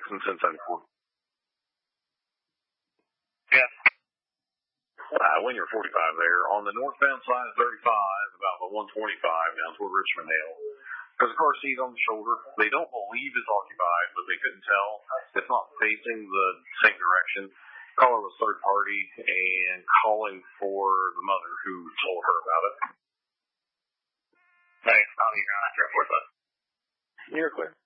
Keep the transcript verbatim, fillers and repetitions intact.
Jackson, ten seventy-four. Yeah. Uh, when you're forty-five there. On the northbound side of thirty-five, about the one twenty-five down toward Richmond Hill. There's a car seat on the shoulder. They don't believe it's occupied, but they couldn't tell. It's not facing the same direction. Caller was third party and calling for the mother who told her about it. Thanks. I'll be around after it. You're clear.